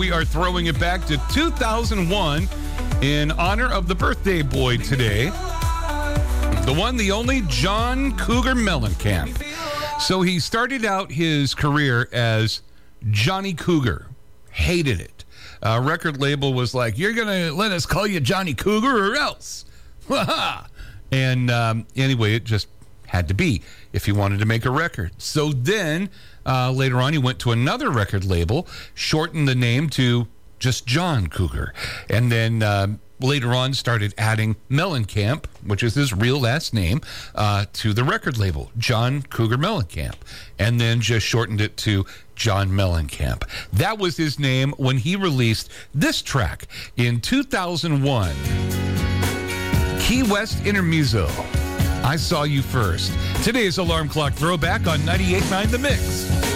We are throwing it back to 2001 in honor of the birthday boy today. The one, the only, John Cougar Mellencamp. So he started out his career as Johnny Cougar. Hated it. Record label was like, you're going to let us call you Johnny Cougar or else. And anyway, it just had to be if he wanted to make a record. So then later on, he went to another record label, shortened the name to just John Cougar. And then later on started adding Mellencamp, which is his real last name, to the record label, John Cougar Mellencamp. And then just shortened it to John Mellencamp. That was his name when he released this track in 2001. Key West Intermezzo, I Saw You First. Today's Alarm Clock Throwback on 98.9 The Mix.